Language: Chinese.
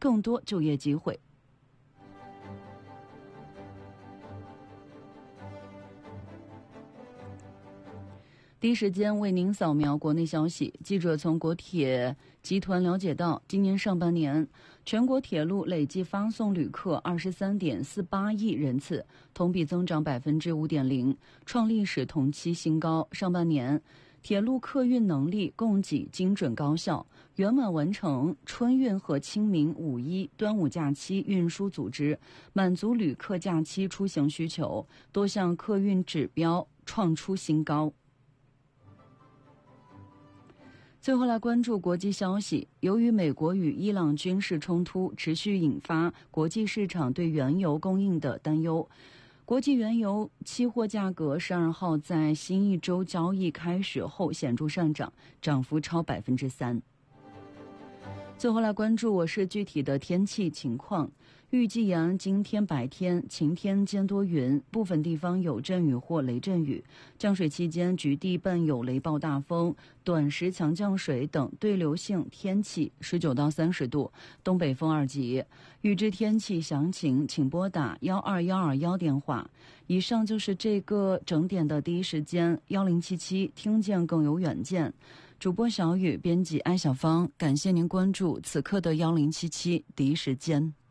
更多就业机会。第一时间为您扫描国内消息。记者从国铁集团了解到，今年上半年全国铁路累计发送旅客23.48亿人次，同比增长5.0%，创历史同期新高。上半年铁路客运能力供给精准高效，圆满完成春运和清明、五一、端午假期运输组织，满足旅客假期出行需求，多项客运指标创出新高。最后来关注国际消息。由于美国与伊朗军事冲突持续引发国际市场对原油供应的担忧，国际原油期货价格12号在新一周交易开始后显著上涨，涨幅超3%。最后来关注我市具体的天气情况。预计阳今天白天晴天兼多云，部分地方有阵雨或雷阵雨，降水期间局地伴有雷暴大风、短时强降水等对流性天气，19到30度，东北风2级。预知天气详情请拨打12121电话。以上就是这个整点的第一时间1077，听见更有远见。主播小雨，编辑艾小芳，感谢您关注此刻的1077第一时间。